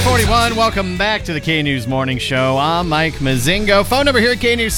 941, welcome back to the K-News Morning Show. I'm Mike Mazingo. Phone number here at K-News,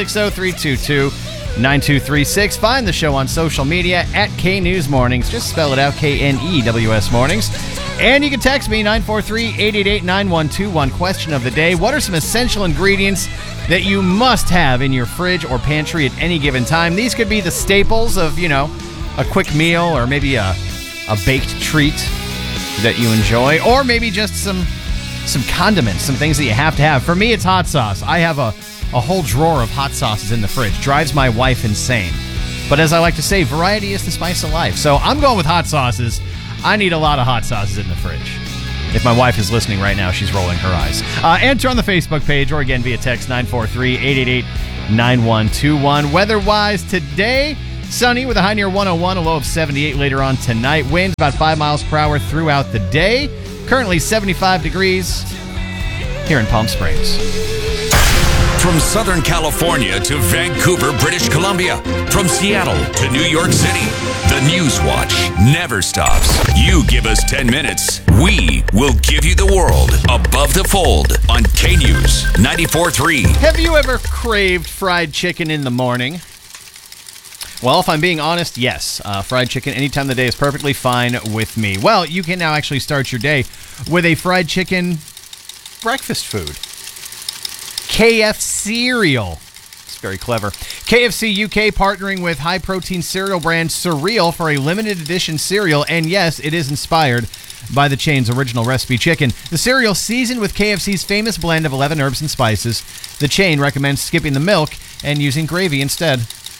760-322-9236. Find the show on social media at K-News Mornings. Just spell it out, K-N-E-W-S Mornings. And you can text me, 943-888-9121. Question of the day: what are some essential ingredients that you must have in your fridge or pantry at any given time? These could be the staples of, a quick meal, or maybe a baked treat that you enjoy, or maybe just some condiments, some things that you have to have. For me, it's hot sauce. I have a whole drawer of hot sauces in the fridge. Drives my wife insane. But as I like to say, variety is the spice of life. So I'm going with hot sauces. I need a lot of hot sauces in the fridge. If my wife is listening right now, she's rolling her eyes. Enter on the Facebook page, or again via text 943-888-9121. Weather-wise today, sunny with a high near 101, a low of 78 later on tonight. Winds about 5 miles per hour throughout the day. Currently 75 degrees here in Palm Springs. From Southern California to Vancouver, British Columbia. From Seattle to New York City. The News Watch never stops. You give us 10 minutes, we will give you the world. Above the Fold on K-News 94.3. Have you ever craved fried chicken in the morning? Well, if I'm being honest, yes. Fried chicken any time of the day is perfectly fine with me. Well, you can now actually start your day with a fried chicken breakfast food. KF Cereal. It's very clever. KFC UK partnering with high-protein cereal brand Surreal for a limited edition cereal. And yes, it is inspired by the chain's original recipe chicken. The cereal seasoned with KFC's famous blend of 11 herbs and spices. The chain recommends skipping the milk and using gravy instead.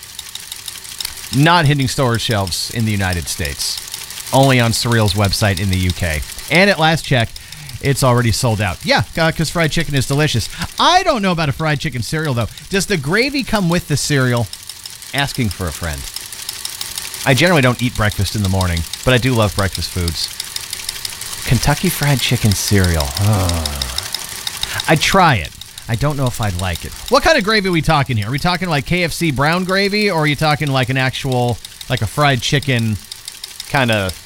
Not hitting storage shelves in the United States. Only on Surreal's website in the UK. And at last check, it's already sold out. Yeah, because fried chicken is delicious. I don't know about a fried chicken cereal, though. Does the gravy come with the cereal? Asking for a friend. I generally don't eat breakfast in the morning, but I do love breakfast foods. Kentucky Fried Chicken cereal. I'd try it. I don't know if I'd like it. What kind of gravy are we talking here? Are we talking like KFC brown gravy, or are you talking like an actual, like a fried chicken kind of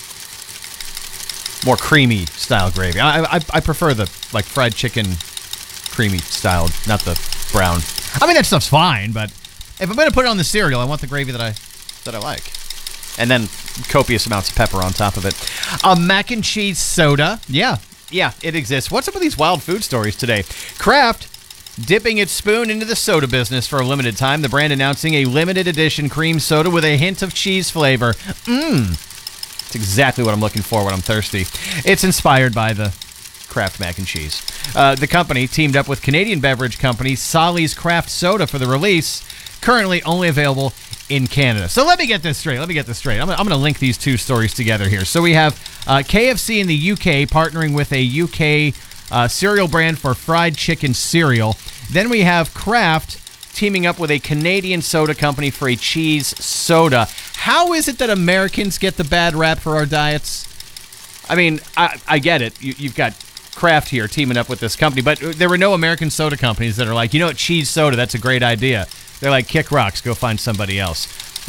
more creamy style gravy? I prefer the like fried chicken creamy style, not the brown. I mean, that stuff's fine, but if I'm going to put it on the cereal, I want the gravy that I like. And then copious amounts of pepper on top of it. A mac and cheese soda. Yeah, it exists. What's up with these wild food stories today? Kraft dipping its spoon into the soda business for a limited time. The brand announcing a limited edition cream soda with a hint of cheese flavor. It's exactly what I'm looking for when I'm thirsty. It's inspired by the Kraft mac and cheese. The company teamed up with Canadian beverage company Solly's Craft Soda for the release. Currently only available in Canada. So let me get this straight. I'm going to link these two stories together here. So we have KFC in the UK partnering with a UK cereal brand for fried chicken cereal. Then we have Kraft teaming up with a Canadian soda company for a cheese soda. How is it that Americans get the bad rap for our diets? I mean, I get it. You've got Kraft here teaming up with this company, but there were no American soda companies that are like, cheese soda, that's a great idea. They're like, kick rocks, go find somebody else.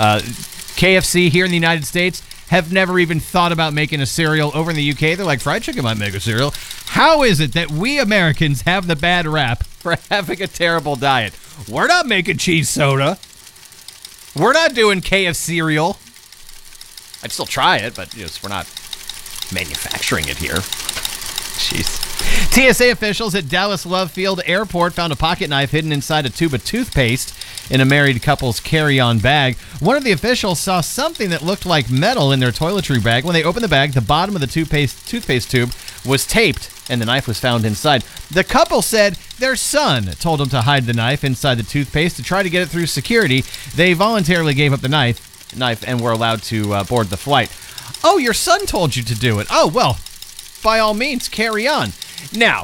KFC here in the United States have never even thought about making a cereal. Over in the UK, they're like, fried chicken might make a cereal. How is it that we Americans have the bad rap for having a terrible diet? We're not making cheese soda. We're not doing KF cereal. I'd still try it, but we're not manufacturing it here. Jeez. TSA officials at Dallas Love Field Airport found a pocket knife hidden inside a tube of toothpaste in a married couple's carry-on bag. One of the officials saw something that looked like metal in their toiletry bag. When they opened the bag, the bottom of the toothpaste tube was taped, and the knife was found inside. The couple said their son told them to hide the knife inside the toothpaste to try to get it through security. They voluntarily gave up the knife and were allowed to board the flight. Oh, your son told you to do it. Oh, well, by all means, carry on. Now,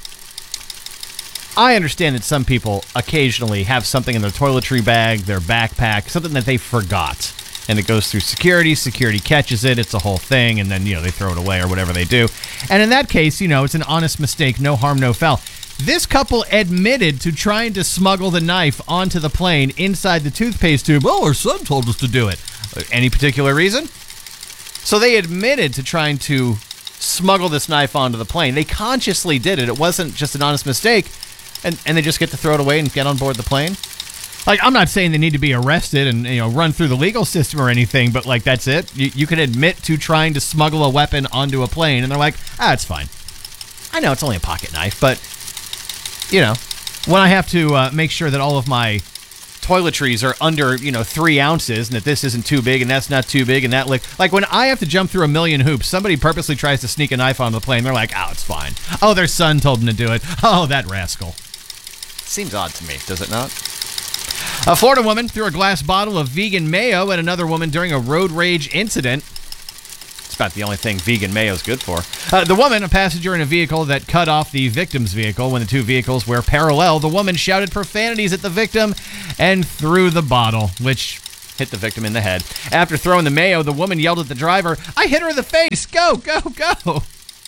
I understand that some people occasionally have something in their toiletry bag, their backpack, something that they forgot. And it goes through security. Security catches it. It's a whole thing. And then, they throw it away or whatever they do. And in that case, it's an honest mistake. No harm, no foul. This couple admitted to trying to smuggle the knife onto the plane inside the toothpaste tube. Oh, our son told us to do it. Any particular reason? So they admitted to trying to smuggle this knife onto the plane. They consciously did it. It wasn't just an honest mistake, and they just get to throw it away and get on board the plane. Like, I'm not saying they need to be arrested and, run through the legal system or anything, but, like, that's it. You can admit to trying to smuggle a weapon onto a plane, and they're like, it's fine. I know it's only a pocket knife, but, when I have to make sure that all of my toiletries are under, 3 ounces and that this isn't too big and that's not too big and that, like when I have to jump through a million hoops, somebody purposely tries to sneak a knife on the plane. They're like, it's fine. Oh, their son told them to do it. Oh, that rascal. Seems odd to me, does it not? A Florida woman threw a glass bottle of vegan mayo at another woman during a road rage incident. It's about the only thing vegan mayo is good for. The woman, a passenger in a vehicle that cut off the victim's vehicle. When the two vehicles were parallel, the woman shouted profanities at the victim and threw the bottle, which hit the victim in the head. After throwing the mayo, the woman yelled at the driver, "I hit her in the face! Go, go, go!"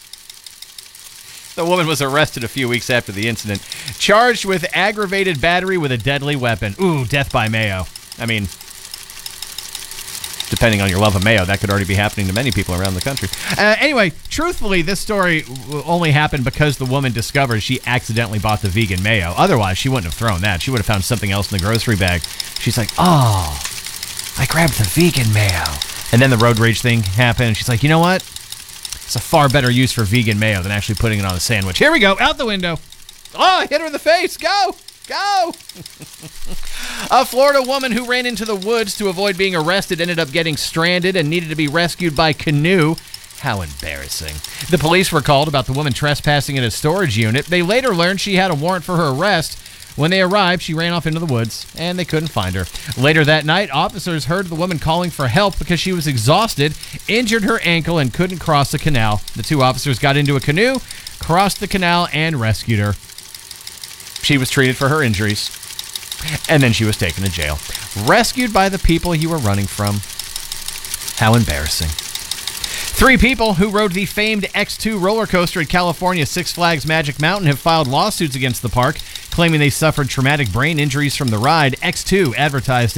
The woman was arrested a few weeks after the incident, charged with aggravated battery with a deadly weapon. Ooh, death by mayo. I mean, depending on your love of mayo, that could already be happening to many people around the country. Anyway, truthfully, this story only happened because the woman discovered she accidentally bought the vegan mayo. Otherwise, she wouldn't have thrown that. She would have found something else in the grocery bag. She's like, I grabbed the vegan mayo. And then the road rage thing happened, and she's like, you know what? It's a far better use for vegan mayo than actually putting it on a sandwich. Here we go, out the window. I hit her in the face. Go, go. A Florida woman who ran into the woods to avoid being arrested ended up getting stranded and needed to be rescued by canoe. How embarrassing. The police were called about the woman trespassing in a storage unit. They later learned she had a warrant for her arrest. When they arrived, she ran off into the woods, and they couldn't find her. Later that night, officers heard the woman calling for help because she was exhausted, injured her ankle, and couldn't cross the canal. The two officers got into a canoe, crossed the canal, and rescued her. She was treated for her injuries, and then she was taken to jail. Rescued by the people you were running from. How embarrassing. 3 people who rode the famed X2 roller coaster at California's Six Flags Magic Mountain have filed lawsuits against the park, claiming they suffered traumatic brain injuries from the ride. X2 advertised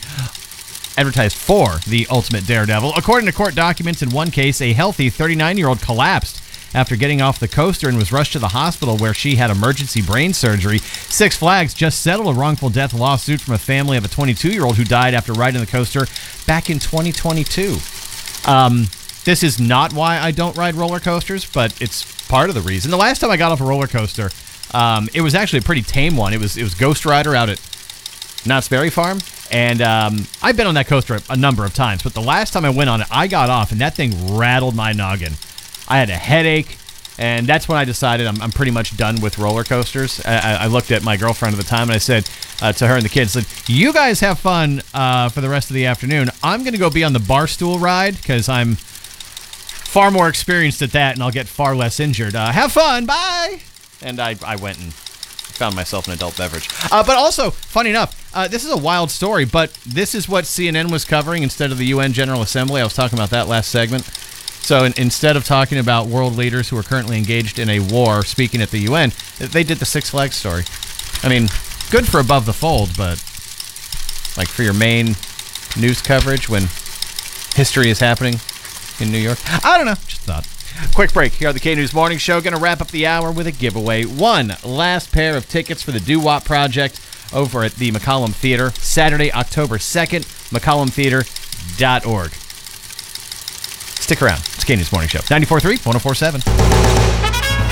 for the ultimate daredevil. According to court documents, in one case, a healthy 39-year-old collapsed after getting off the coaster and was rushed to the hospital where she had emergency brain surgery. Six Flags just settled a wrongful death lawsuit from a family of a 22-year-old who died after riding the coaster back in 2022. This is not why I don't ride roller coasters, but it's part of the reason. The last time I got off a roller coaster, it was actually a pretty tame one. It was Ghost Rider out at Knott's Berry Farm, and I've been on that coaster a number of times, but the last time I went on it, I got off, and that thing rattled my noggin. I had a headache, and that's when I decided I'm pretty much done with roller coasters. I looked at my girlfriend at the time, and I said to her and the kids, you guys have fun for the rest of the afternoon. I'm going to go be on the bar stool ride, because I'm far more experienced at that, and I'll get far less injured. Have fun, bye! And I went and found myself an adult beverage. But also, funny enough, this is a wild story, but this is what CNN was covering instead of the UN General Assembly. I was talking about that last segment. So instead of talking about world leaders who are currently engaged in a war speaking at the UN, they did the Six Flags story. I mean, good for Above the Fold, but like for your main news coverage when history is happening in New York? I don't know. Just thought. Quick break here on the K News Morning Show. Going to wrap up the hour with a giveaway. One last pair of tickets for the Doo-Wop Project over at the McCollum Theater, Saturday, October 2nd, McCollumTheater.org. Stick around. It's K News Morning Show. 94.3, 104.7.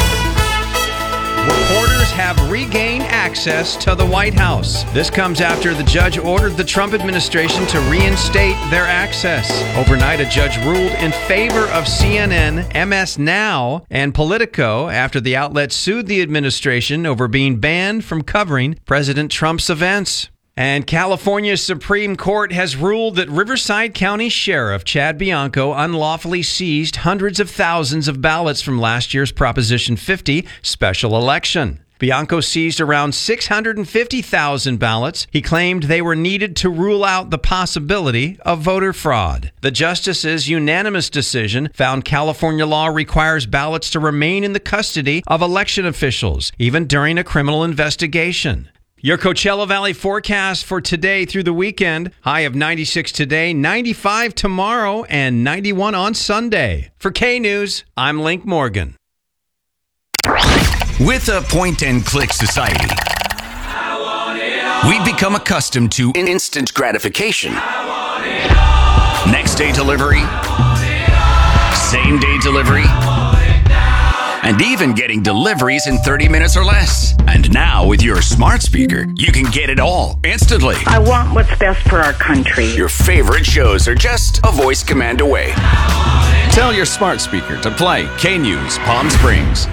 Reporters have regained access to the White House. This comes after the judge ordered the Trump administration to reinstate their access. Overnight, a judge ruled in favor of CNN, MS Now, and Politico after the outlet sued the administration over being banned from covering President Trump's events. And California's Supreme Court has ruled that Riverside County Sheriff Chad Bianco unlawfully seized hundreds of thousands of ballots from last year's Proposition 50 special election. Bianco seized around 650,000 ballots. He claimed they were needed to rule out the possibility of voter fraud. The justice's unanimous decision found California law requires ballots to remain in the custody of election officials, even during a criminal investigation. Your Coachella Valley forecast for today through the weekend. High of 96 today, 95 tomorrow, and 91 on Sunday. For K-News, I'm Link Morgan. With a point-and-click society, we've become accustomed to instant gratification. Next-day delivery, same-day delivery, and even getting deliveries in 30 minutes or less. And now, with your smart speaker, you can get it all instantly. I want what's best for our country. Your favorite shows are just a voice command away. Tell your smart speaker to play K-News Palm Springs.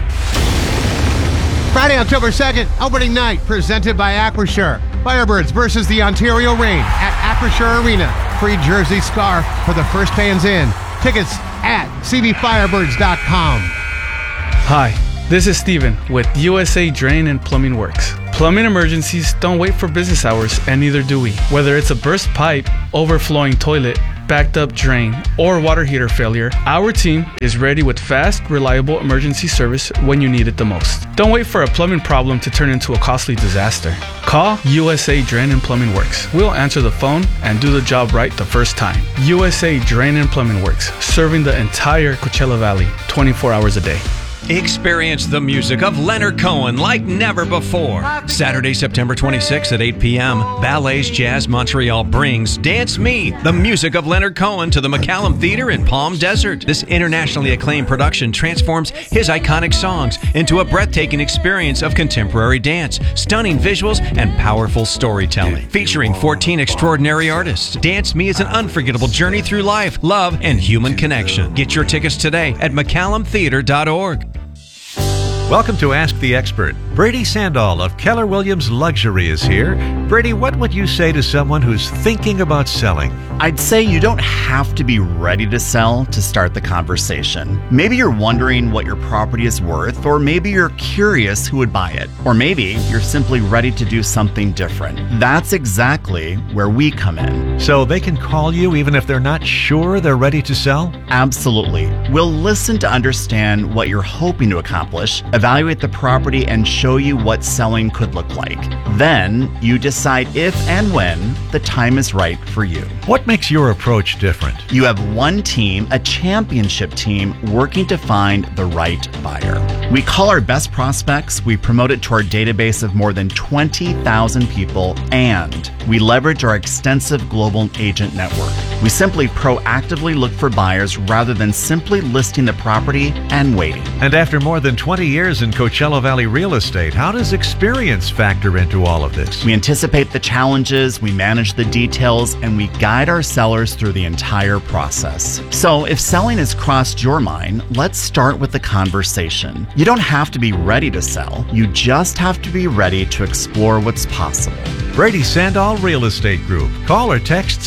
Friday, October 2nd, opening night, presented by Aquasure. Firebirds versus the Ontario Reign at Aquasure Arena. Free jersey scarf for the first fans in. Tickets at cbfirebirds.com. Hi, this is Steven with USA Drain and Plumbing Works. Plumbing emergencies don't wait for business hours, and neither do we. Whether it's a burst pipe, overflowing toilet, backed up drain, or water heater failure, our team is ready with fast, reliable emergency service when you need it the most. Don't wait for a plumbing problem to turn into a costly disaster. Call USA Drain and Plumbing Works. We'll answer the phone and do the job right the first time. USA Drain and Plumbing Works, serving the entire Coachella Valley 24 hours a day. Experience the music of Leonard Cohen like never before. Saturday, September 26th at 8 p.m., Ballets Jazz Montreal brings Dance Me, the music of Leonard Cohen, to the McCallum Theater in Palm Desert. This internationally acclaimed production transforms his iconic songs into a breathtaking experience of contemporary dance, stunning visuals, and powerful storytelling. Featuring 14 extraordinary artists, Dance Me is an unforgettable journey through life, love, and human connection. Get your tickets today at McCallumtheater.org. Welcome to Ask the Expert. Brady Sandall of Keller Williams Luxury is here. Brady, what would you say to someone who's thinking about selling? I'd say you don't have to be ready to sell to start the conversation. Maybe you're wondering what your property is worth, or maybe you're curious who would buy it, or maybe you're simply ready to do something different. That's exactly where we come in. So they can call you even if they're not sure they're ready to sell? Absolutely. We'll listen to understand what you're hoping to accomplish, evaluate the property, and show you what selling could look like. Then you decide if and when the time is right for you. What makes your approach different? You have one team, a championship team, working to find the right buyer. We call our best prospects, we promote it to our database of more than 20,000 people, and we leverage our extensive global agent network. We simply proactively look for buyers rather than simply listing the property and waiting. And after more than 20 years in Coachella Valley real estate, how does experience factor into all of this? We anticipate the challenges, we manage the details, and we guide our sellers through the entire process. So if selling has crossed your mind, let's start with the conversation. You don't have to be ready to sell, you just have to be ready to explore what's possible. Brady Sandall Real Estate Group. Call or text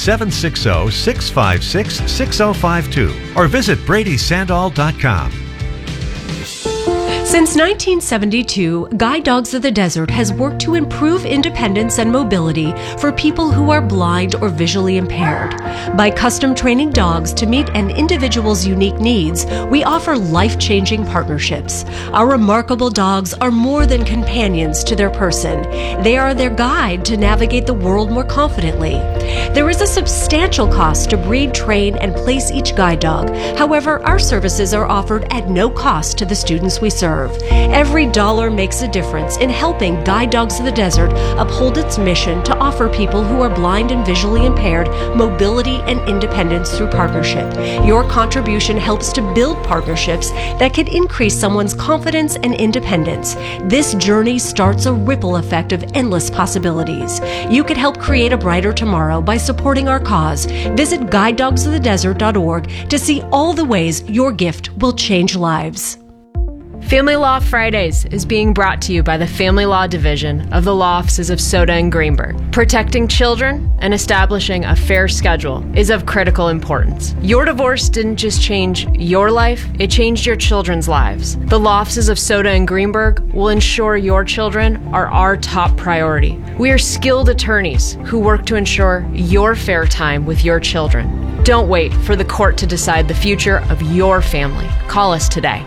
760-656-6052 or visit BradySandall.com. Since 1972, Guide Dogs of the Desert has worked to improve independence and mobility for people who are blind or visually impaired. By custom training dogs to meet an individual's unique needs, we offer life-changing partnerships. Our remarkable dogs are more than companions to their person. They are their guide to navigate the world more confidently. There is a substantial cost to breed, train, and place each guide dog. However, our services are offered at no cost to the students we serve. Every dollar makes a difference in helping Guide Dogs of the Desert uphold its mission to offer people who are blind and visually impaired mobility and independence through partnership. Your contribution helps to build partnerships that can increase someone's confidence and independence. This journey starts a ripple effect of endless possibilities. You can help create a brighter tomorrow by supporting our cause. Visit GuideDogsOfTheDesert.org to see all the ways your gift will change lives. Family Law Fridays is being brought to you by the Family Law Division of the Law Offices of Soda and Greenberg. Protecting children and establishing a fair schedule is of critical importance. Your divorce didn't just change your life, it changed your children's lives. The Law Offices of Soda and Greenberg will ensure your children are our top priority. We are skilled attorneys who work to ensure your fair time with your children. Don't wait for the court to decide the future of your family. Call us today.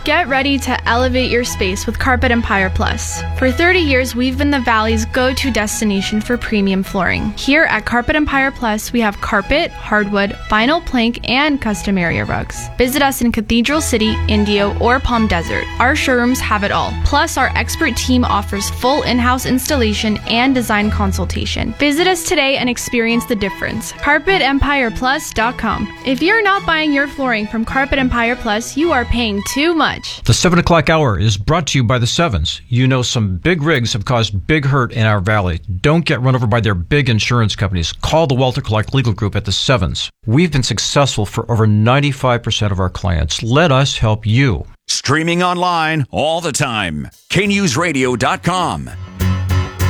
Get ready to elevate your space with Carpet Empire Plus. For 30 years, we've been the Valley's go-to destination for premium flooring. Here at Carpet Empire Plus, we have carpet, hardwood, vinyl plank, and custom area rugs. Visit us in Cathedral City, Indio, or Palm Desert. Our showrooms have it all. Plus, our expert team offers full in-house installation and design consultation. Visit us today and experience the difference. CarpetEmpirePlus.com. If you're not buying your flooring from Carpet Empire Plus, you are paying too much. The 7 o'clock hour is brought to you by the Sevens. You know some big rigs have caused big hurt in our valley. Don't get run over by their big insurance companies. Call the Walter Clark Legal Group at the Sevens. We've been successful for over 95% of our clients. Let us help you. Streaming online all the time. KNewsRadio.com.